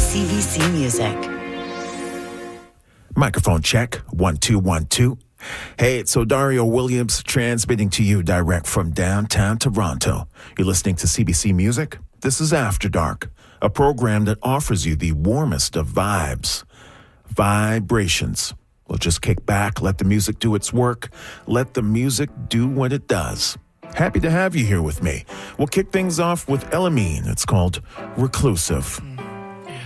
CBC Music. Microphone check, 1 2 1 2. Hey, it's Odario Williams transmitting to you direct from downtown Toronto. You're listening to CBC Music. This is After Dark, a program that offers you the warmest of vibes, vibrations. We'll just kick back, let the music do its work, let the music do what it does. Happy to have you here with me. We'll kick things off with Elamine. It's called Reclusive.